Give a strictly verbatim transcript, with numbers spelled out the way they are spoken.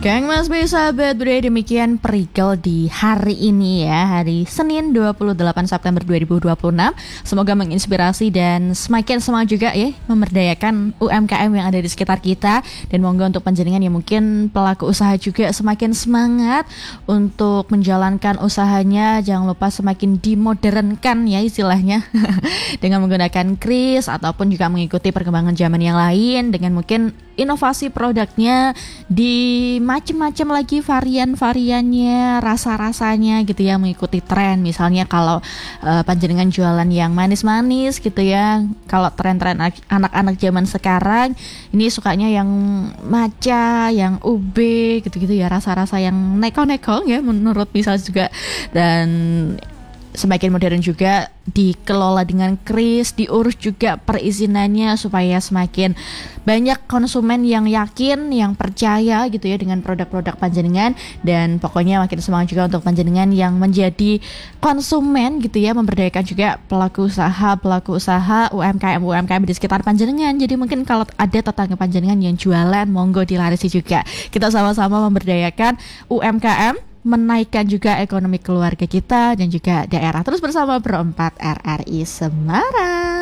Kang Mas B sahabat budaya, demikian Perikel di hari ini ya, hari Senin dua puluh delapan September dua ribu dua puluh enam. Semoga menginspirasi dan semakin semangat juga ya memberdayakan U M K M yang ada di sekitar kita. Dan monggo untuk panjenengan yang mungkin pelaku usaha juga semakin semangat untuk menjalankan usahanya. Jangan lupa semakin dimodernkan ya istilahnya dengan menggunakan kris ataupun juga mengikuti perkembangan zaman yang lain dengan mungkin inovasi produknya di macam-macam lagi varian-variannya, rasa-rasanya gitu ya, mengikuti tren. Misalnya kalau uh, panjenengan jualan yang manis-manis gitu ya, kalau tren-tren anak-anak zaman sekarang ini sukanya yang matcha, yang ube gitu-gitu ya, rasa-rasa yang neko-neko ya menurut misal juga. Dan semakin modern juga dikelola dengan kris, diurus juga perizinannya supaya semakin banyak konsumen yang yakin, yang percaya gitu ya dengan produk-produk panjenengan. Dan pokoknya makin semangat juga untuk panjenengan yang menjadi konsumen gitu ya, memberdayakan juga pelaku usaha, pelaku usaha U M K M U M K M di sekitar panjenengan. Jadi mungkin kalau ada tetangga panjenengan yang jualan, monggo dilarisi juga. Kita sama-sama memberdayakan U M K M, menaikkan juga ekonomi keluarga kita dan juga daerah. Terus bersama Pro empat R R I Semarang.